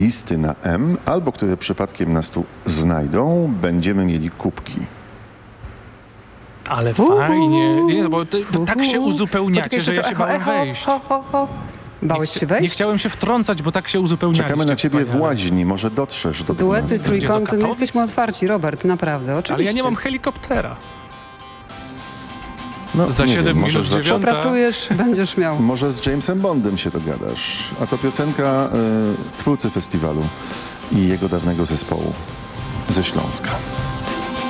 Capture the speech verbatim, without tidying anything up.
listy na M, albo które przypadkiem nas tu znajdą, będziemy mieli kubki. Ale Uhu. fajnie. Nie, bo ty, wy tak się Uhu. uzupełniacie, Poczekaj, że jeszcze ja się to echo, bałem echo, wejść. Ho, ho, ho. Bałeś się wejść? Nie chciałem się wtrącać, bo tak się uzupełnialiście. Czekamy na ciebie w wspaniale. łaźni, może dotrzesz do Duety, dwunastej. trójkąty, Katowic? my jesteśmy otwarci, Robert, naprawdę, oczywiście. Ale ja nie mam helikoptera. No, Za nie siedem wiem, minut możesz zawsze- dziewiąta. Popracujesz, będziesz miał. Może z Jamesem Bondem się dogadasz. A to piosenka y, twórcy festiwalu i jego dawnego zespołu ze Śląska.